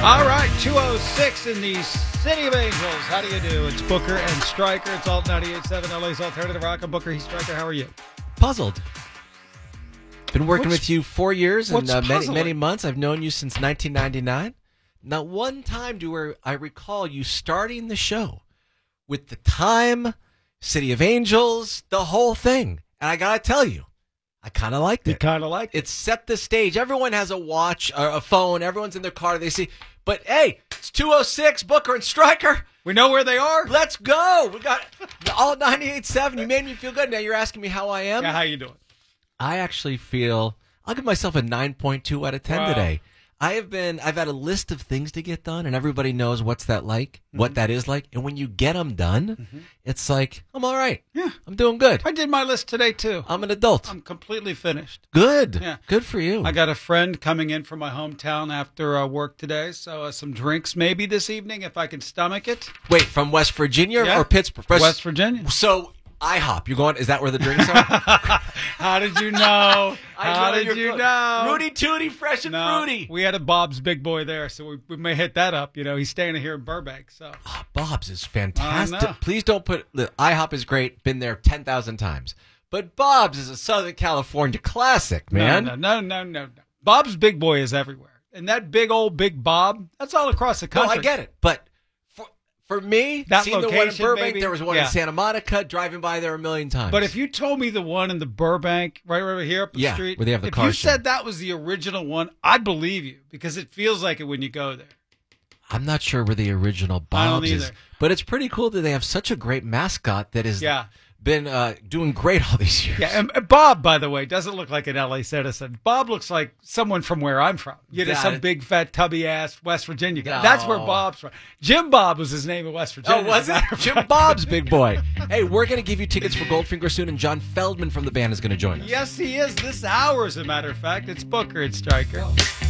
All right, 206 in the City of Angels. How do you do? It's Booker and Stryker. It's Alt 98.7, LA's Alternative Rock. I'm Booker. He's Stryker. How are you? Puzzled. Been working with you 4 years and many months. I've known you since 1999. Not one time do I recall you starting the show with the time, City of Angels, the whole thing. And I got to tell you, I kind of liked it. You kind of liked it. It set the stage. Everyone has a watch, a phone. Everyone's in their car. They see. But, hey, it's 206, Booker and Stryker. We know where they are. Let's go. We got all 98.7. You made me feel good. Now you're asking me how I am. Yeah, how you doing? I actually feel I'll give myself a 9.2 out of 10 today. I've had a list of things to get done, and everybody knows what that is like. And when you get them done, it's like, I'm all right. Yeah. I'm doing good. I did my list today, too. I'm an adult. I'm completely finished. Good. Yeah. Good for you. I got a friend coming in from my hometown after work today, so some drinks maybe this evening if I can stomach it. Wait, from West Virginia or Pittsburgh? West Virginia. So, IHOP. You're going, is that where the drinks are? How did you know? How did you know? Rudy Tooty, fresh and fruity. We had a Bob's Big Boy there, so we may hit that up. You know, he's staying here in Burbank. So Bob's is fantastic. Please don't IHOP is great. Been there 10,000 times. But Bob's is a Southern California classic, man. No. Bob's Big Boy is everywhere. And that big Bob, that's all across the country. No, I get it. But for me, seeing the one in Burbank, there was one in Santa Monica, driving by there a million times. But if you told me the one in the Burbank, right over here up the street, where they have the car if you show. said that was the original one, I'd believe you because it feels like it when you go there. I'm not sure where the original Bob's is. But it's pretty cool that they have such a great mascot that has been doing great all these years. Yeah, and Bob, by the way, doesn't look like an LA citizen. Bob looks like someone from where I'm from. You know, some big, fat, tubby-ass West Virginia guy. No. That's where Bob's from. Jim Bob was his name in West Virginia. Oh, was it? Jim Bob's Big Boy. Hey, we're going to give you tickets for Goldfinger soon, and John Feldman from the band is going to join us. Yes, he is. This hour, as a matter of fact. It's Booker and Stryker.